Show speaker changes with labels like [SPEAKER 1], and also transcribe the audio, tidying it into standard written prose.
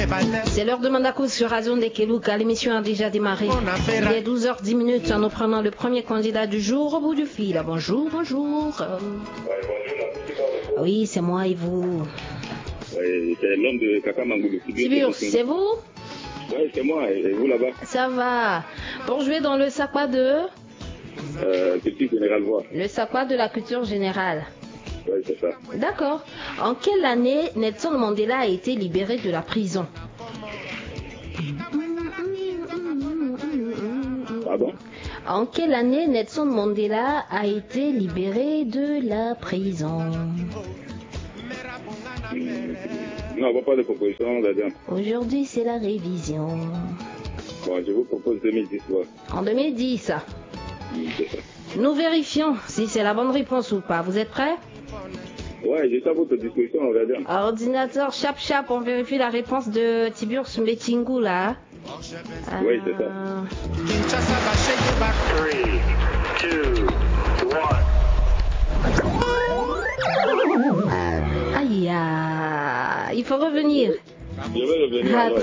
[SPEAKER 1] C'est l'heure de Mandako sur Radio Ndekeluka. L'émission a déjà démarré. Il est 12h10 en nous prenant le premier candidat du jour au bout du fil. Bonjour, bonjour. Oui, c'est moi et vous.
[SPEAKER 2] Oui, c'est l'homme de Kaka Mangoulou.
[SPEAKER 1] Tibur, c'est vous?
[SPEAKER 2] Oui, c'est moi, et vous là-bas?
[SPEAKER 1] Ça va. Pour jouer dans le Sakwa de
[SPEAKER 2] Petit Général Voix.
[SPEAKER 1] Le Sakwa de la culture générale.
[SPEAKER 2] Oui, c'est ça.
[SPEAKER 1] D'accord. En quelle année Nelson Mandela a été libéré de la prison?
[SPEAKER 2] Pardon?
[SPEAKER 1] En quelle année Nelson Mandela a été libéré de la prison?
[SPEAKER 2] Non, on va pas de proposition, la dame.
[SPEAKER 1] Aujourd'hui, c'est la révision.
[SPEAKER 2] Bon, je vous propose 2010. Ouais.
[SPEAKER 1] En 2010.
[SPEAKER 2] C'est ça.
[SPEAKER 1] Nous vérifions si c'est la bonne réponse ou pas. Vous êtes prêts?
[SPEAKER 2] Ouais, je suis à votre disposition, la dame.
[SPEAKER 1] Ordinateur, chap, on vérifie la réponse de Tibur Sumbetingu là.
[SPEAKER 2] Oui, c'est ça.
[SPEAKER 3] 3, 2, 1.
[SPEAKER 1] Aïe, il faut revenir.
[SPEAKER 2] Je vais revenir.
[SPEAKER 1] Ah,
[SPEAKER 2] alors.